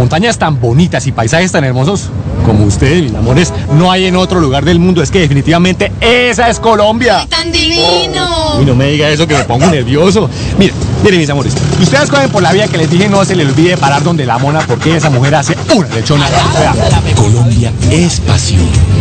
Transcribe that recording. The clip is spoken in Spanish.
montañas tan bonitas y paisajes tan hermosos como ustedes, mis amores, no hay en otro lugar del mundo. Es que definitivamente esa es Colombia. ¡Ay, tan divino! Uy, no me diga eso que me pongo nervioso. Miren, mis amores, ustedes cogen por la vía que les dije, no se les olvide parar donde la mona, porque esa mujer hace una lechona. Colombia es pasión.